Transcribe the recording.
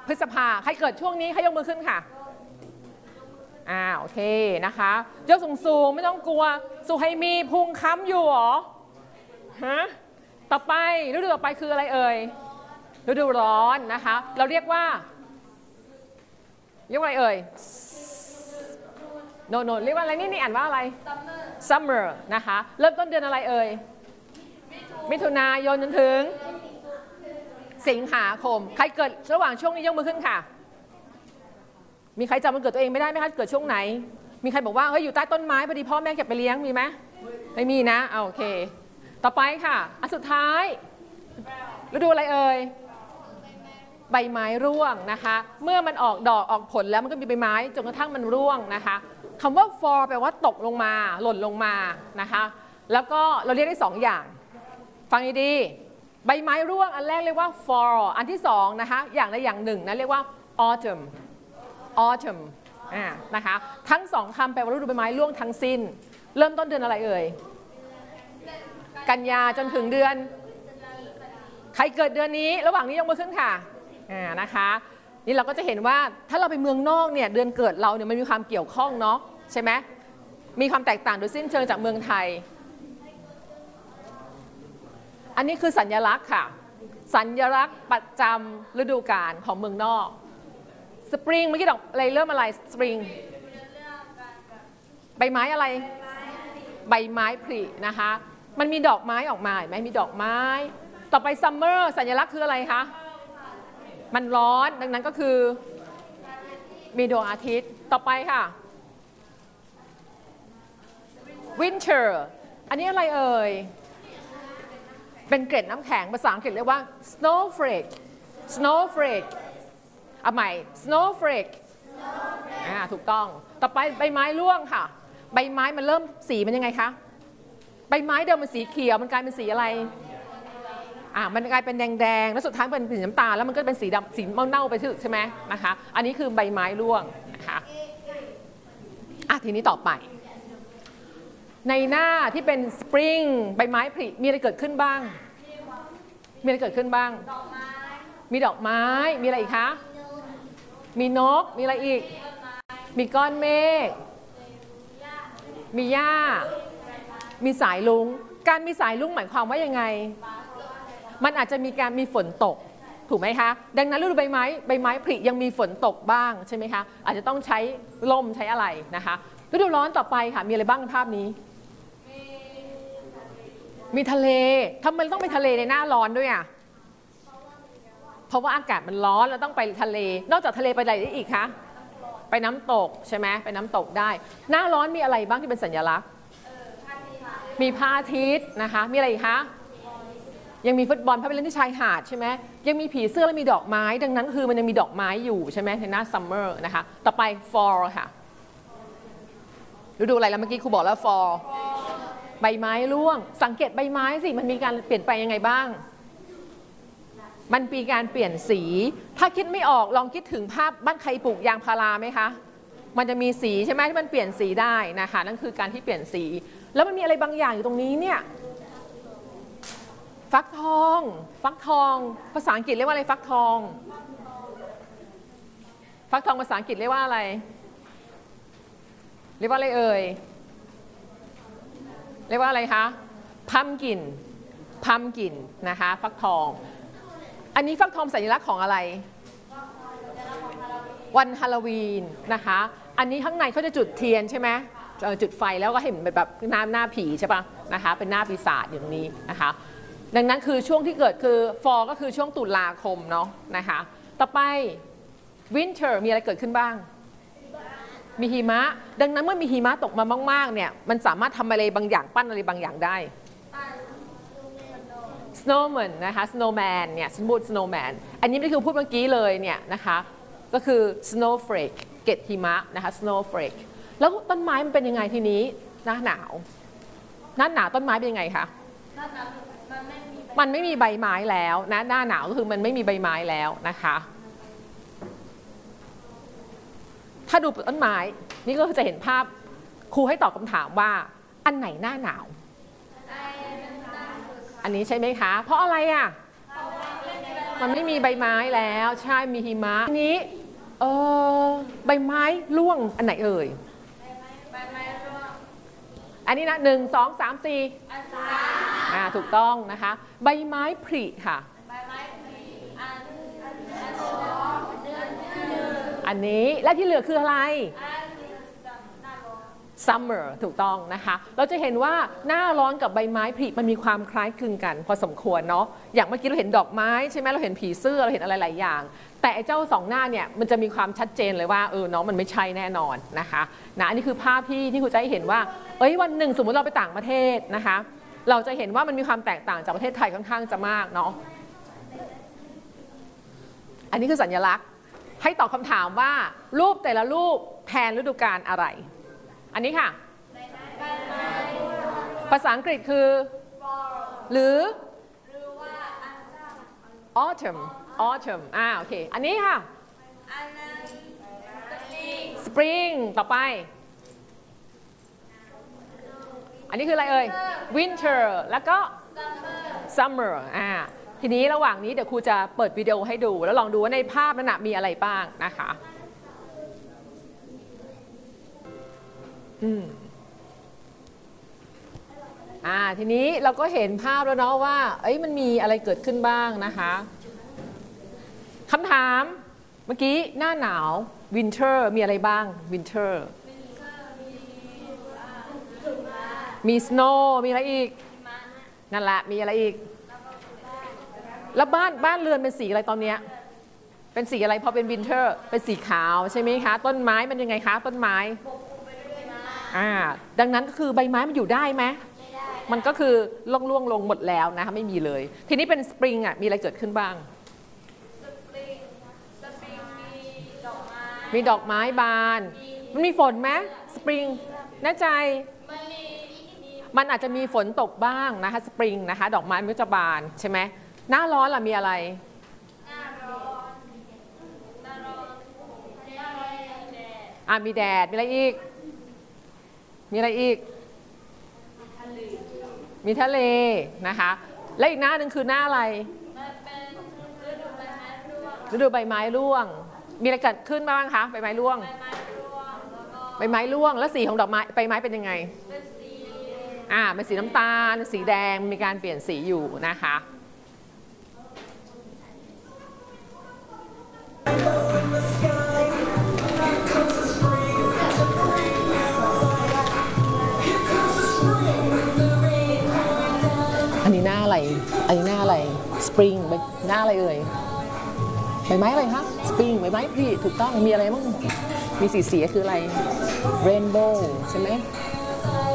พฤษภาใครเกิดช่วงนี้ให้ยกมือขึ้นค่ะโอเคนะคะยกสูงๆไม่ต้องกลัวสุให้มีพุงค้ำอยู่หรอฮะต่อไปฤดูต่อไปคืออะไรเอ่ยฤดูร้อนนะคะเราเรียกว่าอะไรเอ่ยโนเรียกว่าอะไรนี่อ่านว่าอะไร summer นะคะเริ่มต้นเดือนอะไรเอ่ยมิถุนายนจนถึงสิงหาคมใครเกิดระหว่างช่วงนี้ยกมือขึ้นค่ะมีใครจำวันเกิดตัวเองไม่ได้ไหมคะเกิดช่วงไหนมีใครบอกว่าเฮ้ยอยู่ใต้ต้นไม้พอดีพ่อแม่เก็บไปเลี้ยงมีไหมไม่มีนะโอเคต่อไปค่ะอันสุดท้ายฤดูอะไรเอ่ยใบไม้ร่วงนะคะเมื่อมันออกดอกออกผลแล้วมันก็มีใบไม้จนกระทั่งมันร่วงนะคะคำว่า fall แปลว่าตกลงมาหล่นลงมานะคะแล้วก็เราเรียกได้2อย่างฟังดีๆใบไม้ร่วงอันแรกเรียกว่า fall อันที่2นะคะอย่างใดอย่างหนึ่งนะเรียกว่า autumn นะคะทั้ง2คำแปลว่าฤดูใบไม้ร่วงทั้งสิ้นเริ่มต้นเดือนอะไรเอ่ยกันยาจนถึงเดือนใครเกิดเดือนนี้ระหว่างนี้ยกมือขึ้นค่ะนะคะนี่เราก็จะเห็นว่าถ้าเราไปเมืองนอกเนี่ยเดือนเกิดเราเนี่ยมันมีความเกี่ยวข้องเนาะใช่ไหมมีความแตกต่างโดยสิ้นเชิงจากเมืองไทยอันนี้คือสัญลักษณ์ค่ะสัญลักษณ์ประจำฤดูกาลของเมืองนอกสปริงเมื่อกี้ดอกอะไรเริ่มอะไรสปริงใบไม้อะไรใบไม้ผลินะคะมันมีดอกไม้ออกมาเห็นไหมมีดอกไม้ต่อไปซัมเมอร์สัญลักษณ์คืออะไรคะมันร้อนดังนั้นก็คือมีดวงอาทิตย์ต่อไปค่ะ winter อันนี้อะไรเอ่ยเป็นเกล็ดน้ำแข็งภาษาอังกฤษเรียกว่า snowflake เอาใหม่ snowflake ถูกต้องต่อไปใบไม้ร่วงค่ะใบไม้มันเริ่มสีมันยังไงคะใบไม้เดิมมันสีเขียวมันกลายเป็นสีอะไรมันกลายเป็นแดงแล้วสุดท้ายเป็นสีน้ำตาลแล้วมันก็เป็นสีดำสีเน่าไปใช่ไหมนะคะอันนี้คือใบไม้ร่วงนะคะทีนี้ต่อไปในหน้าที่เป็นสปริงใบไม้ผลิมีอะไรเกิดขึ้นบ้างมีอะไรเกิดขึ้นบ้างมีดอกไม้มีอะไรอีกคะมีนกมีอะไรอีกมีก้อนเมฆมีหญ้ามีสายรุ้งการมีสายรุ้งหมายความว่ายังไงมันอาจจะมีฝนตกถูกไหมคะดังนั้นฤดูใบไม้ผลิยังมีฝนตกบ้างใช่ไหมคะอาจจะต้องใช้ลมใช้อะไรนะคะฤดูร้อนต่อไปค่ะมีอะไรบ้างในภาพนี้มีทะเลทำไมต้องไปทะเลในหน้าร้อนด้วยเพราะว่าอากาศมันร้อนแล้วต้องไปทะเลนอกจากทะเลไปอะไรได้อีกคะไปน้ำตกใช่ไหมไปน้ำตกได้หน้าร้อนมีอะไรบ้างที่เป็นสัญลักษณ์มีพระอาทิตย์นะคะมีอะไรอีกคะยังมีฟุตบอลพาไปเล่นที่ชายหาดใช่ไหมยังมีผีเสื้อและมีดอกไม้ดังนั้นคือมันยังมีดอกไม้อยู่ใช่ไหมในหน้าซัมเมอร์นะคะต่อไป fall ค่ะฤดูอะไรแล้วเมื่อกี้ครูบอกแล้ว fall ใบไม้ร่วงสังเกตใบไม้สิมันมีการเปลี่ยนไปยังไงบ้างมันมีการเปลี่ยนสีถ้าคิดไม่ออกลองคิดถึงภาพบ้านใครปลูกยางพาราไหมคะมันจะมีสีใช่ไหมที่มันเปลี่ยนสีได้นะคะนั่นคือการที่เปลี่ยนสีแล้วมันมีอะไรบางอย่างอยู่ตรงนี้เนี่ยฟักทองภาษาอังกฤษเรียกว่าอะไรฟักทองภาษาอังกฤษเรียกว่าอะไรเรียกว่าอะไรเอ่ยเรียกว่าอะไรคะพัมกินนะคะฟักทองอันนี้ฟักทองสัญลักษณ์ของอะไรวันฮาโลวีนนะคะอันนี้ข้างในเขาจะจุดเทียนใช่ไหมจุดไฟแล้วก็เห็นแบบหน้าผีใช่ปะนะคะเป็นหน้าปีศาจอยู่ตรงนี้นะคะดังนั้นคือช่วงที่เกิดคือ fall ก็คือช่วงตุลาคมเนาะนะคะต่อไป winter มีอะไรเกิดขึ้นบ้างมีหิมะดังนั้นเมื่อมีหิมะตกมามากๆเนี่ยมันสามารถทำอะไรบางอย่างปั้นอะไรบางอย่างได้ snowman นะคะ snowman เนี่ยสมมุติ snowman อันนี้ไม่คือพูดเมื่อกี้เลยเนี่ยนะคะก็คือ snowflake เกล็ดหิมะนะคะ snowflake แล้วต้นไม้มันเป็นยังไงทีนี้หน้าหนาวต้นไม้เป็นยังไงคะมันไม่มีใบไม้แล้วนะหน้าหนาวก็คือมันไม่มีใบไม้แล้วนะคะถ้าดูต้นไม้นี่ก็จะเห็นภาพครูให้ตอบคำถามว่าอันไหนหน้าหนาวอันนี้ใช่ไหมคะเพราะอะไรมันไม่มีใบไม้แล้วใช่มีหิมะทีนี้ใบไม้ร่วงอันไหนเอ่ยใบไม้ร่วงอันนี้นะ1 2 3 4ถูกต้องนะคะใบไม้ผลิค่ะใบไม้ผลิอันนี้และที่เหลือคืออะไร summer ถูกต้องนะคะเราจะเห็นว่าหน้าร้อนกับใบไม้ผลิมันมีความคล้ายคลึงกันพอสมควรเนาะอย่างเมื่อกี้เราเห็นดอกไม้ใช่ไหมเราเห็นผีเสื้อเราเห็นอะไรหลายอย่างแต่ไอ้เจ้า2หน้าเนี่ยมันจะมีความชัดเจนเลยว่าเนาะมันไม่ใช่แน่นอนนะคะอันนี้คือภาพที่ครูจะให้เห็นว่าวันหนึ่งสมมติเราไปต่างประเทศนะคะเราจะเห็นว่ามันมีความแตกต่างจากประเทศไทยค่อนข้างจะมากเนาะอันนี้คือสัญลักษณ์ให้ตอบคำถามว่ารูปแต่ละรูปแทนฤดูกาลอะไรอันนี้ค่ะภาษาอังกฤษคือหรือ autumn โอเคอันนี้ค่ะ spring ต่อไปอันนี้คืออะไรเอ่ย winter แล้วก็ summer ทีนี้ระหว่างนี้เดี๋ยวครูจะเปิดวิดีโอให้ดูแล้วลองดูว่าในภาพนั้นมีอะไรบ้างนะคะทีนี้เราก็เห็นภาพแล้วเนาะว่ามันมีอะไรเกิดขึ้นบ้างนะคะคำถามเมื่อกี้หน้าหนาว winter มีอะไรบ้าง winter มี snow มีอะไรอีกนั่นแหละมีอะไรอีกแล้วบ้านเรือนเป็นสีอะไรตอนเนี้ยเป็นสีอะไรพอเป็น winter เป็นสีขาวใช่ไหมคะต้นไม้มันยังไงคะต้นไม้ดังนั้นก็คือใบไม้มันอยู่ได้ไหมมันก็คือล่วงลงหมดแล้วนะคะไม่มีเลยทีนี้เป็นสปริงมีอะไรเกิดขึ้นบ้างมีดอกไม้บานมันมีฝนไหมสปริงแน่ใจมันอาจจะมีฝนตกบ้างนะคะสปริงนะคะดอกไม้มันก็จะบานใช่ไหมหน้าร้อนล่ะมีอะไรมีแดดมีอะไรอีกมีทะเลนะคะและอีกหน้าหนึ่งคือหน้าอะไรฤดูใบไม้ร่วงมีอะไรเกิดขึ้นบ้างคะใบไม้ร่วงแล้วสีของดอกไม้ใบไม้เป็นยังไงเป็นสีน้ำตาลสีแดงมีการเปลี่ยนสีอยู่นะคะอันนี้หน้าอะไรสปริงหน้าอะไรเอ่ยใบไม้อะไรคะสปริงใบไม้ผลิถูกต้องมีอะไรบ้างมีสีคืออะไรเรนโบว์ใช่ไหม